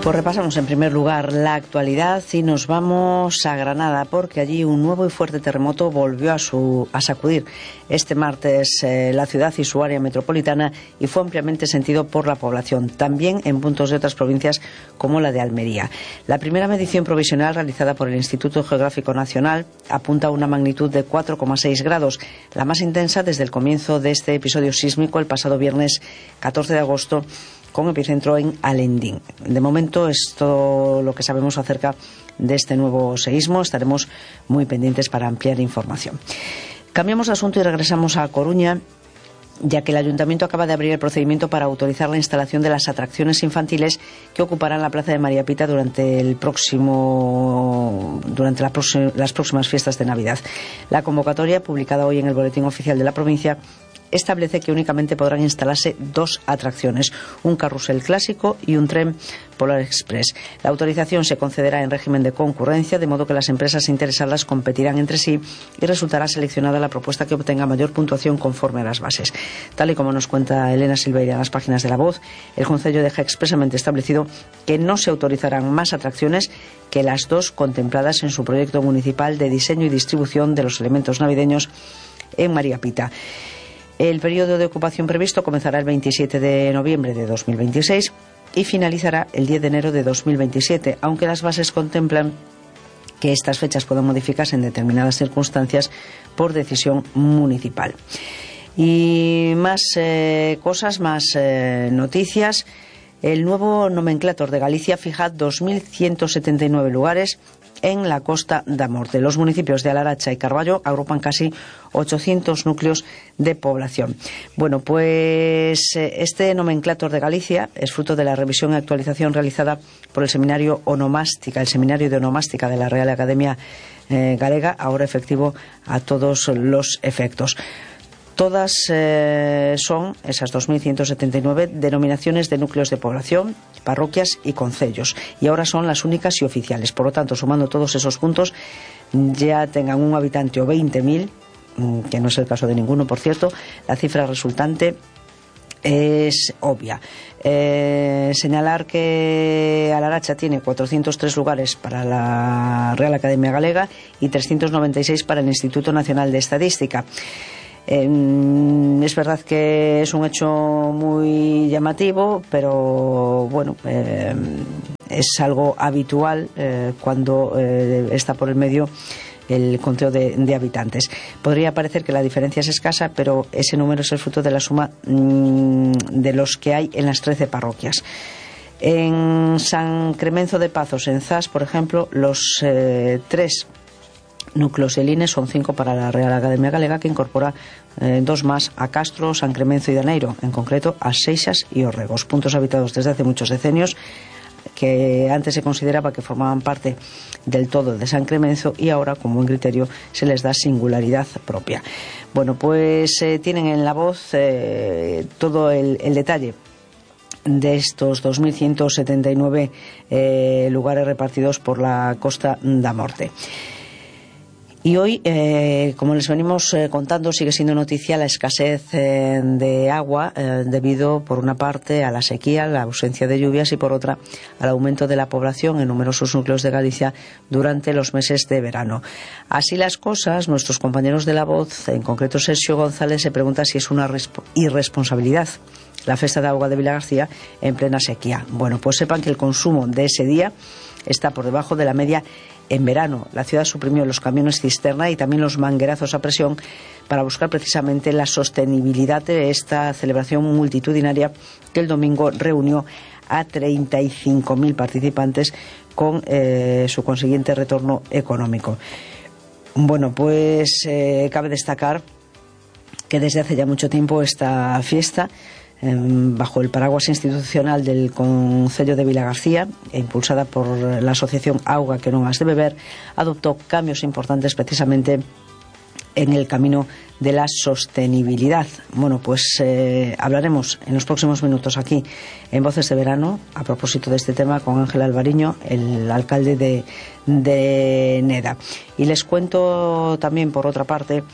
Pues repasamos en primer lugar la actualidad y nos vamos a Granada, porque allí un nuevo y fuerte terremoto volvió a sacudir este martes la ciudad y su área metropolitana, y fue ampliamente sentido por la población, también en puntos de otras provincias como la de Almería. La primera medición provisional realizada por el Instituto Geográfico Nacional apunta a una magnitud de 4,6 grados, la más intensa desde el comienzo de este episodio sísmico el pasado viernes 14 de agosto, con epicentro en Alendín. De momento es todo lo que sabemos acerca de este nuevo seísmo. Estaremos muy pendientes para ampliar información. Cambiamos de asunto y regresamos a Coruña, ya que el Ayuntamiento acaba de abrir el procedimiento para autorizar la instalación de las atracciones infantiles que ocuparán la Plaza de María Pita durante las próximas fiestas de Navidad. La convocatoria, publicada hoy en el Boletín Oficial de la provincia, establece que únicamente podrán instalarse 2 atracciones, un carrusel clásico y un tren Polar Express. La autorización se concederá en régimen de concurrencia, de modo que las empresas interesadas competirán entre sí y resultará seleccionada la propuesta que obtenga mayor puntuación conforme a las bases. Tal y como nos cuenta Elena Silveira en las páginas de La Voz, el Concello deja expresamente establecido que no se autorizarán más atracciones que las 2 contempladas en su proyecto municipal de diseño y distribución de los elementos navideños en María Pita. El periodo de ocupación previsto comenzará el 27 de noviembre de 2026 y finalizará el 10 de enero de 2027, aunque las bases contemplan que estas fechas puedan modificarse en determinadas circunstancias por decisión municipal. Y más cosas, más noticias. El nuevo nomenclátor de Galicia fija 2.179 lugares en la Costa da Morte. Los municipios de Alaracha y Carballo agrupan casi 800 núcleos de población. Bueno, pues este nomenclátor de Galicia es fruto de la revisión y actualización realizada por el Seminario de Onomástica de la Real Academia Galega, ahora efectivo a todos los efectos. Todas son, esas 2.179, denominaciones de núcleos de población, parroquias y concellos, y ahora son las únicas y oficiales. Por lo tanto, sumando todos esos puntos, ya tengan un habitante o 20.000, que no es el caso de ninguno, por cierto, la cifra resultante es obvia. Señalar que Alaracha tiene 403 lugares para la Real Academia Galega y 396 para el Instituto Nacional de Estadística. Es verdad que es un hecho muy llamativo, pero bueno, es algo habitual cuando está por el medio el conteo de habitantes. Podría parecer que la diferencia es escasa, pero ese número es el fruto de la suma de los que hay en las 13 parroquias. En San Cremenzo de Pazos, en Zas, por ejemplo, los 3 núcleos elines son 5 para la Real Academia Galega, que incorpora 2 más a Castro, San Cremenzo y Daneiro, en concreto a Seixas y Orregos, puntos habitados desde hace muchos decenios, que antes se consideraba que formaban parte del todo de San Cremenzo y ahora, con buen criterio, se les da singularidad propia. Bueno, pues tienen en La Voz todo el detalle de estos 2.179 lugares repartidos por la Costa da Morte. Y hoy, como les venimos contando, sigue siendo noticia la escasez de agua debido, por una parte, a la sequía, la ausencia de lluvias, y por otra, al aumento de la población en numerosos núcleos de Galicia durante los meses de verano. Así las cosas, nuestros compañeros de La Voz, en concreto Sergio González, se pregunta si es una irresponsabilidad la Festa de Auga de Vilagarcía en plena sequía. Bueno, pues sepan que el consumo de ese día está por debajo de la media en verano. La ciudad suprimió los camiones cisterna y también los manguerazos a presión para buscar precisamente la sostenibilidad de esta celebración multitudinaria que el domingo reunió a 35.000 participantes con su consiguiente retorno económico. Bueno, pues cabe destacar que desde hace ya mucho tiempo esta fiesta, bajo el paraguas institucional del Concello de Vilagarcía e impulsada por la asociación Auga que non has de beber, adoptó cambios importantes precisamente en el camino de la sostenibilidad. Bueno, pues hablaremos en los próximos minutos aquí en Voces de Verano a propósito de este tema con Ángel Alvariño, el alcalde de Neda. Y les cuento también, por otra parte,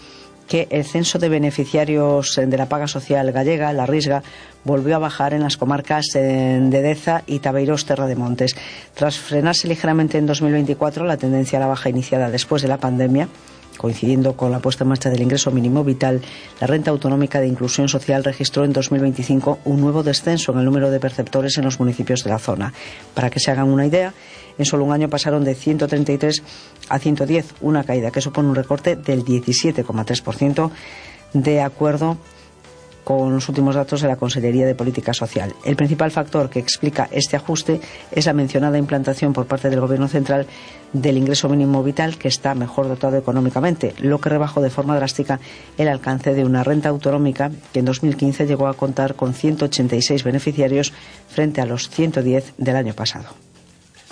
que el censo de beneficiarios de la paga social gallega, la Risga, volvió a bajar en las comarcas de Deza y Tabeiros Terra de Montes. Tras frenarse ligeramente en 2024 la tendencia a la baja iniciada después de la pandemia, coincidiendo con la puesta en marcha del ingreso mínimo vital, la renta autonómica de inclusión social registró en 2025 un nuevo descenso en el número de perceptores en los municipios de la zona. Para que se hagan una idea, en solo un año pasaron de 133 a 110, una caída que supone un recorte del 17,3%, de acuerdo con los últimos datos de la Consellería de Política Social. El principal factor que explica este ajuste es la mencionada implantación por parte del Gobierno central del ingreso mínimo vital, que está mejor dotado económicamente, lo que rebajó de forma drástica el alcance de una renta autonómica que en 2015 llegó a contar con 186 beneficiarios frente a los 110 del año pasado.